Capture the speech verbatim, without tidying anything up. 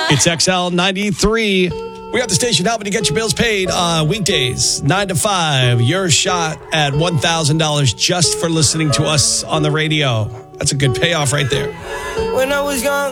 It's X L ninety-three. We have the station helping to get your bills paid on weekdays, nine to five. Your shot at one thousand dollars just for listening to us on the radio. That's a good payoff right there. When I was young.